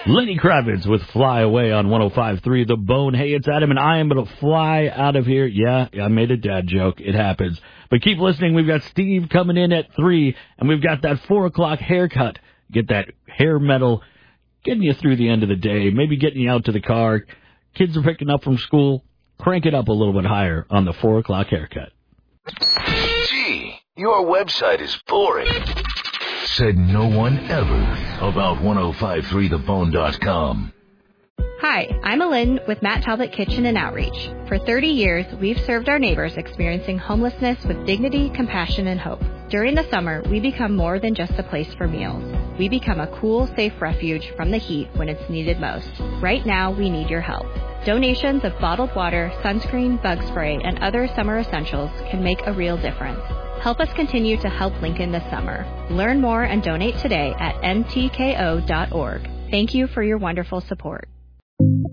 Lenny Kravitz with Fly Away on 105.3 The Bone. Hey, it's Adam, and I am going to fly out of here. Yeah, I made a dad joke. It happens. But keep listening. We've got Steve coming in at 3, and we've got that 4 o'clock haircut. Get that hair metal, getting you through the end of the day, maybe getting you out to the car. Kids are picking up from school. Crank it up a little bit higher on the 4 o'clock haircut. Gee, your website is boring. Said no one ever about 1053thebone.com. Hi, I'm Alin with Matt Talbot Kitchen and Outreach. For 30 years, we've served our neighbors experiencing homelessness with dignity, compassion, and hope. During the summer, we become more than just a place for meals. We become a cool, safe refuge from the heat when it's needed most. Right now, we need your help. Donations of bottled water, sunscreen, bug spray, and other summer essentials can make a real difference. Help us continue to help Lincoln this summer. Learn more and donate today at ntko.org. Thank you for your wonderful support.